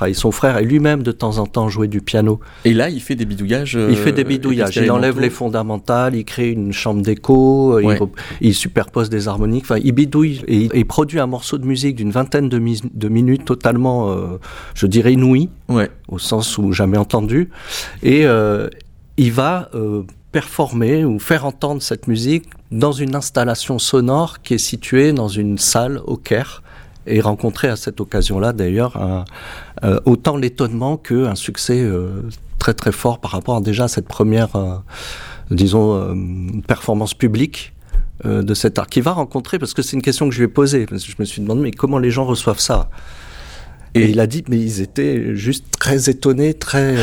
travailler. Son frère et lui-même de temps en temps jouait du piano. Et là, il fait des bidouillages. Il fait des bidouillages. Il enlève les fondamentales, il crée une chambre d'écho, il superpose des harmoniques. Enfin, il bidouille et il produit un morceau de musique d'une vingtaine de minutes totalement, je dirais, inouï, au sens où jamais entendu. Et il va performer ou faire entendre cette musique dans une installation sonore qui est située dans une salle au Caire, et rencontrer à cette occasion-là d'ailleurs autant l'étonnement qu'un succès très très fort par rapport déjà à cette première performance publique de cet art, qui va rencontrer, parce que c'est une question que je lui ai posée, parce que je me suis demandé mais comment les gens reçoivent ça, et il a dit mais ils étaient juste très étonnés, très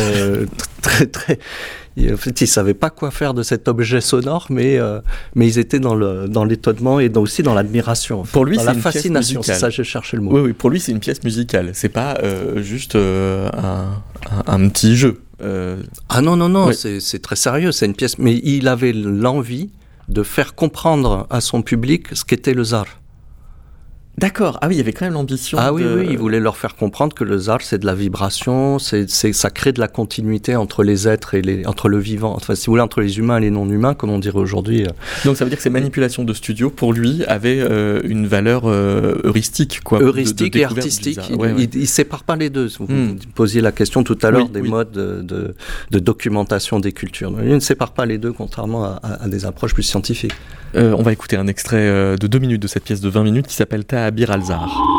en fait, ils savaient pas quoi faire de cet objet sonore, mais ils étaient dans l'étonnement et aussi dans l'admiration. Pour lui, dans c'est la une fascination. Pièce musicale. C'est ça, je cherchais le mot. Oui, pour lui, c'est une pièce musicale. C'est pas juste un petit jeu. Ah non, c'est très sérieux. C'est une pièce, mais il avait l'envie de faire comprendre à son public ce qu'était le zar. D'accord. Ah oui, il y avait quand même l'ambition. Ah oui, il voulait leur faire comprendre que le zar, c'est de la vibration, ça crée de la continuité entre les êtres et entre le vivant. Enfin, si vous voulez, entre les humains et les non-humains, comme on dirait aujourd'hui. Donc ça veut dire que ces manipulations de studio, pour lui, avaient une valeur heuristique, quoi. Heuristique et artistique. Il sépare pas les deux. Vous posiez la question tout à l'heure des modes de documentation des cultures. Il ne sépare pas les deux, contrairement à des approches plus scientifiques. On va écouter un extrait de 2 minutes de cette pièce de 20 minutes qui s'appelle Ta'abir al-Zar.